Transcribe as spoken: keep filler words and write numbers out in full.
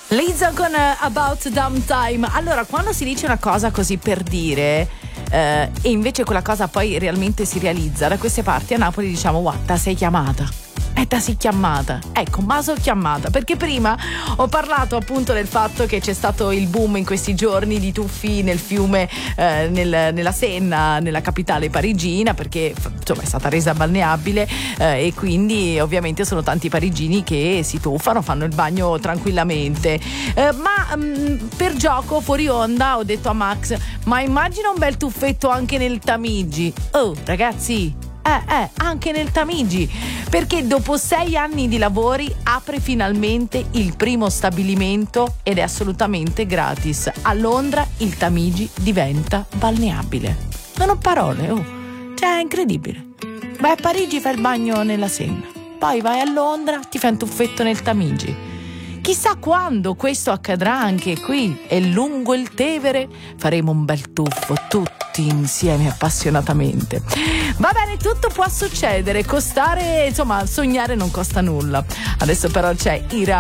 Lizzo con uh, About Damn Time. Allora, quando si dice una cosa così per dire eh, e invece quella cosa poi realmente si realizza, da queste parti a Napoli diciamo guarda, sei chiamata. È da si chiamata, ecco, ma so chiamata, perché prima ho parlato appunto del fatto che c'è stato il boom in questi giorni di tuffi nel fiume, eh, nel, nella Senna, nella capitale parigina, perché insomma è stata resa balneabile eh, e quindi ovviamente sono tanti parigini che si tuffano, fanno il bagno tranquillamente, eh, ma mh, per gioco fuori onda ho detto a Max, ma immagina un bel tuffetto anche nel Tamigi. Oh ragazzi, Eh, eh, anche nel Tamigi, perché dopo sei anni di lavori apre finalmente il primo stabilimento ed è assolutamente gratis. A Londra il Tamigi diventa balneabile. Non ho parole, oh. Cioè è incredibile. Vai a Parigi, fai il bagno nella Senna, poi vai a Londra, ti fai un tuffetto nel Tamigi. Chissà quando questo accadrà anche qui e lungo il Tevere faremo un bel tuffo tutti insieme appassionatamente. Va bene, tutto può succedere, costare, insomma, sognare non costa nulla. Adesso però c'è Ira